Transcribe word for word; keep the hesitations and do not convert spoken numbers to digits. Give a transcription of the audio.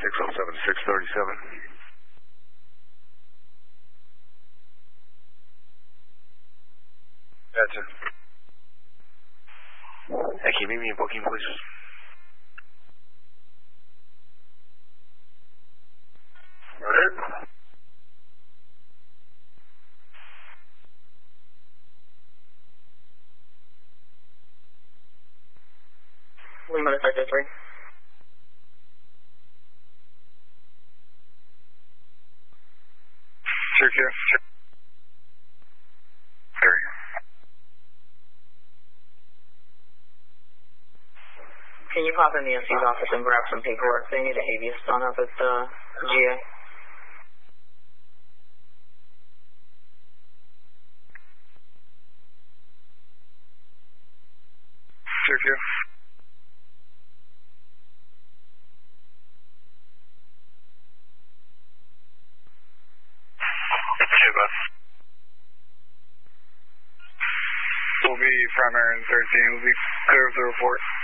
six oh seven to six thirty-seven. Gotcha. Hey, can you meet me in booking, please? Alright. Lima to five three. Sure, sure. Sure. There you go. Can you pop in the M C's office and grab some paperwork? They need a habeas done up at the G A. Sure, sure. Okay, bud. We'll be primary and thirteen. We'll be clear of the report.